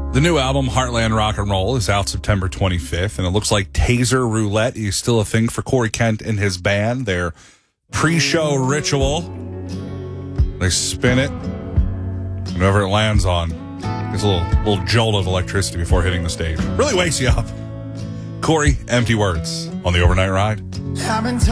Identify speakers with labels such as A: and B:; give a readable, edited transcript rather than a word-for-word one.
A: The new album, Heartland Rock and Roll, is out September 25th, and it looks like Taser Roulette is still a thing for Corey Kent and his band. Their pre-show ritual. They spin it, and whoever it lands on gets a little jolt of electricity before hitting the stage. Really wakes you up. Corey, Empty Words on the Overnight Ride.